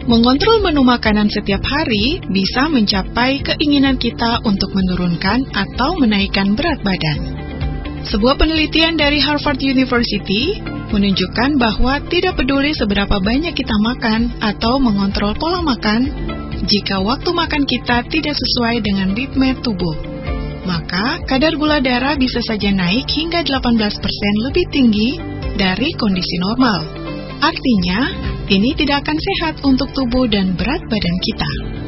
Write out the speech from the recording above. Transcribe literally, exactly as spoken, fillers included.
Mengontrol menu makanan setiap hari bisa mencapai keinginan kita untuk menurunkan atau menaikkan berat badan. Sebuah penelitian dari Harvard University menunjukkan bahwa tidak peduli seberapa banyak kita makan atau mengontrol pola makan, jika waktu makan kita tidak sesuai dengan ritme tubuh, maka kadar gula darah bisa saja naik hingga delapan belas persen lebih tinggi dari kondisi normal. Artinya, ini tidak akan sehat untuk tubuh dan berat badan kita.